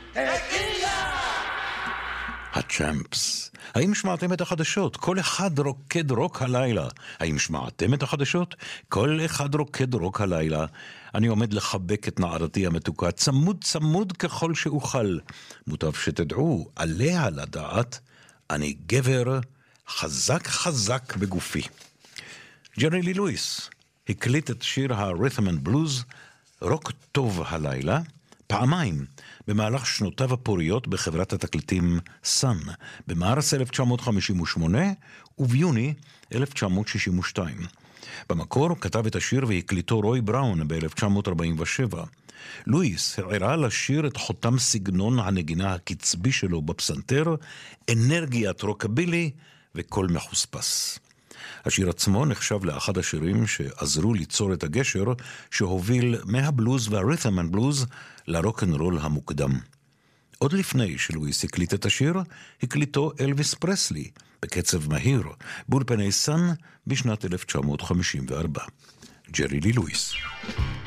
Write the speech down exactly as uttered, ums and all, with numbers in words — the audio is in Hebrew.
הצ'אמפס. האם שמעתם את החדשות? כל אחד רוקד רוק הלילה. האם שמעתם את החדשות? כל אחד רוקד רוק הלילה. אני עומד לחבק את נערתי המתוקה, צמוד צמוד ככל שאוכל. מוטב שתדעו, עליה לדעת, אני גבר חזק חזק בגופי. ג'רי לי לואיס הקליט את שיר ה-Rhythm and Blues, רוק טוב הלילה, פעמיים במהלך שנותיו הפוריות בחברת התקליטים סאן, במארס אלף תשע מאות חמישים ושמונה וביוני אלף תשע מאות שישים ושתיים. במקור כתב את השיר והקליטו רוי בראון ב-אלף תשע מאות ארבעים ושבע. לואיס הראה לשיר את חותם סגנון הנגינה הקצבי שלו בפסנתר, אנרגיית רוקבילי וקול מחוספס. השיר עצמו נחשב לאחד השירים שעזרו ליצור את הגשר שהוביל מהבלוז והרית'ם אנד בלוז לרוק'נ'רול המוקדם. עוד לפני שלואיס הקליט את השיר, הקליטו אלוויס פרסלי בקצב מהיר באולפני סאן בשנת אלף תשע מאות חמישים וארבע. ג'רי לי לואיס.